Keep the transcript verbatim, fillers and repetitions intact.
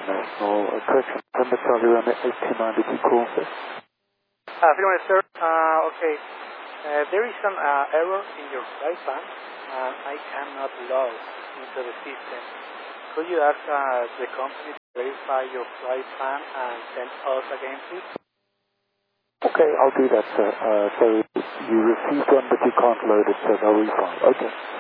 International. Uh, correction, November Charlie Romeo eight two nine, did you call, sir? Uh, Freedom, sir. Uh, okay. Uh, there is an uh, error in your flight plan, and I cannot log into the system. Could you ask uh, the company to verify your flight plan and send us again, please? Okay, I'll do that, sir. Uh, so you received one, but you can't load it, so they'll refund. Okay.